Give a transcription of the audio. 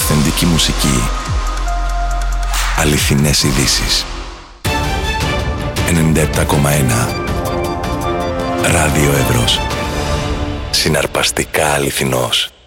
αυθεντική μουσική. Αληθινές ειδήσεις. 97,1 Ράδιο Εύρος. Συναρπαστικά αληθινός.